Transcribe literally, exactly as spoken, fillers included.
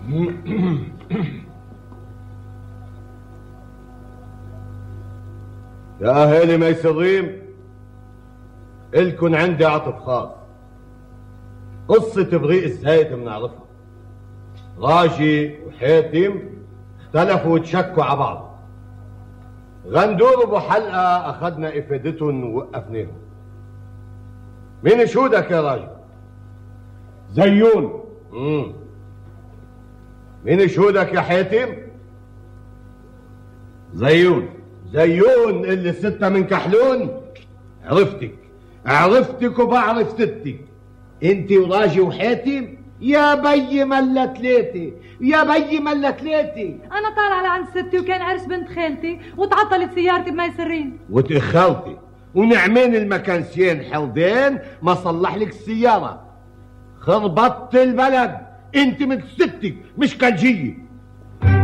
يا اهالي ميسرين، الكن عندي عطف خاص. قصة ابريق الزايد بنعرفها. راجي وحاتم اختلفوا وتشكوا على بعض. غندور ابو حلقة اخذنا افادتهم ووقفناهم. مين شهودك يا راجل؟ زيون. امم مين شهودك يا حاتم؟ زيون. زيون اللي ستة من كحلون. عرفتك عرفتك وبعرف ستك. انت وراجي وحاتم يا بي ملا تلاتة، يا بي ملا تلاتة. انا طالعه لعند ستي وكان عرس بنت خالتي وتعطلت سيارتي بميسرين وتأخرتي ونعمين المكانسيين حردين ما صلح لك السيارة. خربطت البلد. انت من ستك مش كالجية.